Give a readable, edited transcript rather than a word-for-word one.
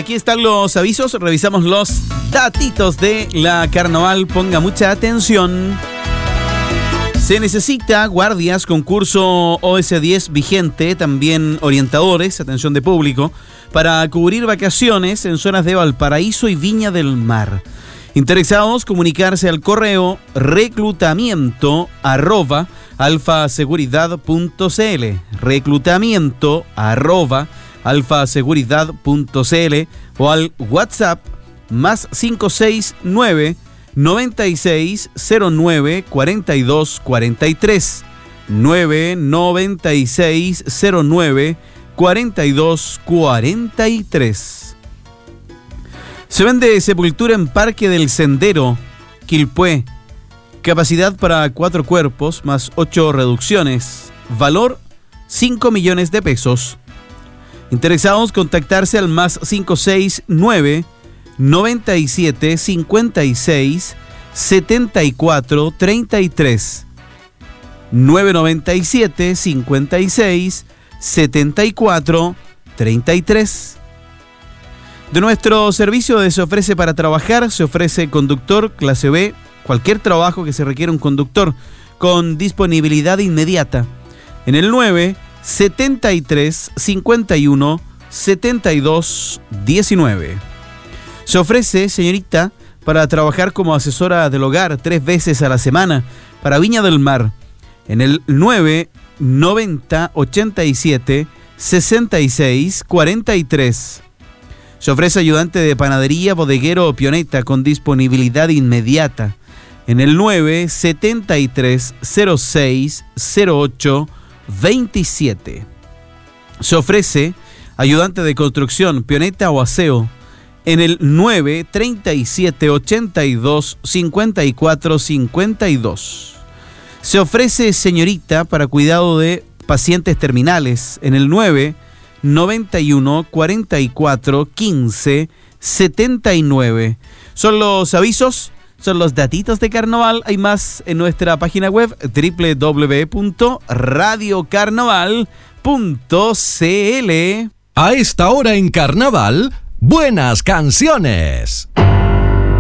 aquí están los avisos. Revisamos los datitos de la carnaval. Ponga mucha atención. Se necesita guardias, concurso OS10 vigente, también orientadores, atención de público, para cubrir vacaciones en zonas de Valparaíso y Viña del Mar. Interesados, comunicarse al correo reclutamiento@alfaseguridad.cl, reclutamiento@alfaseguridad.cl o al WhatsApp +569 9609 4243 99609 4243. Se vende sepultura en Parque del Sendero, Quilpué. Capacidad para 4 cuerpos más 8 reducciones. Valor 5 millones de pesos. Interesados, contactarse al +569 97 56 74 33 997 56 74 33. De nuestro servicio de Se Ofrece para Trabajar, se ofrece conductor clase B, cualquier trabajo que se requiera un conductor, con disponibilidad inmediata. En el 9 73 51 72 19. Se ofrece, señorita, para trabajar como asesora del hogar 3 veces a la semana para Viña del Mar. En el 9 90 87 66 43. Se ofrece ayudante de panadería, bodeguero o pioneta con disponibilidad inmediata. En el 9 73 06 08 27. Se ofrece ayudante de construcción, pioneta o aseo. En el 9 37 82 54 52. Se ofrece señorita para cuidado de pacientes terminales. En el 9 91 44 15 79. Son los avisos, son los datitos de carnaval. Hay más en nuestra página web www.radiocarnaval.cl. A esta hora en carnaval, buenas canciones.